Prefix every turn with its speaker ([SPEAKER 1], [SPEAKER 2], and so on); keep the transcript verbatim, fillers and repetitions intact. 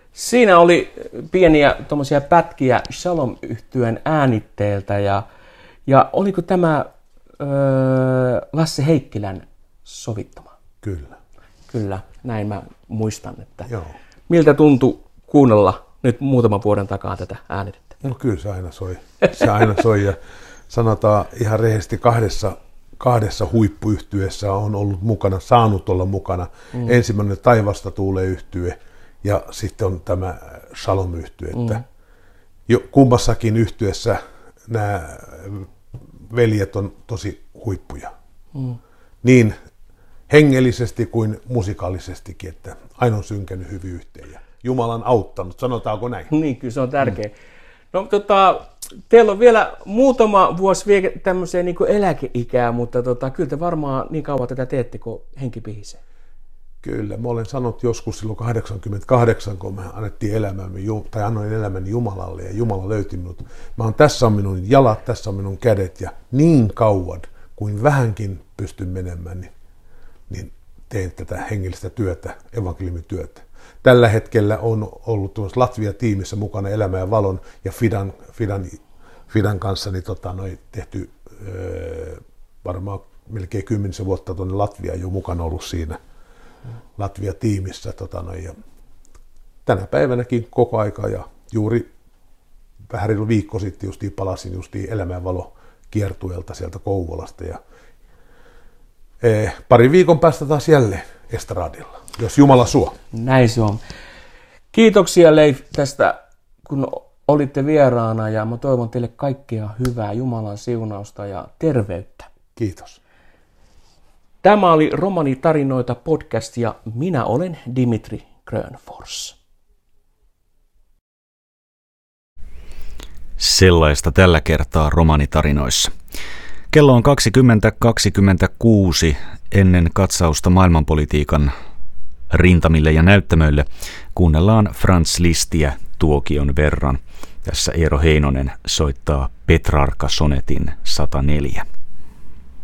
[SPEAKER 1] Siinä oli pieniä tuommoisia pätkiä Shalom-yhtyeen äänitteeltä ja, ja oliko tämä öö, Lasse Heikkilän sovittama?
[SPEAKER 2] Kyllä.
[SPEAKER 1] Kyllä, näin mä muistan, että
[SPEAKER 2] Joo.
[SPEAKER 1] Miltä tuntui kuunnella nyt muutaman vuoden takaa tätä äänitettä?
[SPEAKER 2] No kyllä se aina soi. Se aina soi ja sanotaan ihan rehellisesti kahdessa, kahdessa huippuyhtyeessä on ollut mukana, saanut olla mukana. Mm. Ensimmäinen Taivasta tuulee -yhtye ja sitten on tämä Shalom-yhtye. Mm. Jo kummassakin yhtyessä nämä veljet on tosi huippuja. Mm. Niin hengellisesti kuin musikalisestikin, että aina on synkänyt hyvin yhteen ja Jumala on auttanut, sanotaanko näin?
[SPEAKER 1] Niin, kyllä se on tärkeä. Mm. No tota, teillä on vielä muutama vuosi vielä tämmöiseen niin kuin eläkeikää, mutta tota, kyllä te varmaan niin kauan tätä teette, kun henki pihisee.
[SPEAKER 2] Kyllä, mä olen sanonut joskus silloin kahdeksankymmentäkahdeksan, kun me annettiin elämämme, tai annoin elämäni Jumalalle ja Jumala löyti minut. Mä oon, tässä on minun jalat, tässä on minun kädet ja niin kauan kuin vähänkin pystyn menemään, niin, niin teen tätä hengellistä työtä, evankeliumityötä. Tällä hetkellä on ollut tuossa Latvia-tiimissä mukana Elämä ja Valon ja Fidan, Fidan, Fidan kanssa niin tota, noi tehty öö, varmaan melkein kymmenisen vuotta tuonne Latviaan jo mukana ollut siinä Latvia-tiimissä. Tota, noi, ja tänä päivänäkin koko aikaa ja juuri vähän reilu viikko sitten justiin palasin justiin Elämä ja Valo -kiertueelta sieltä Kouvolasta ja ee, pari viikon päästä taas jälleen estradilla, jos Jumala suo.
[SPEAKER 1] Näin se on. Kiitoksia Leif tästä, kun olitte vieraana ja mä toivon teille kaikkea hyvää, Jumalan siunausta ja terveyttä.
[SPEAKER 2] Kiitos.
[SPEAKER 1] Tämä oli Romanitarinoita podcast ja minä olen Dimitri Grönfors.
[SPEAKER 3] Sellaista tällä kertaa Romanitarinoissa. Kello on kaksikymmentä kaksikymmentäkuusi. Ennen katsausta maailmanpolitiikan rintamille ja näyttämöille kuunnellaan Franz Listiä tuokion verran. Tässä Eero Heinonen soittaa Petrarca-sonetin sata neljä.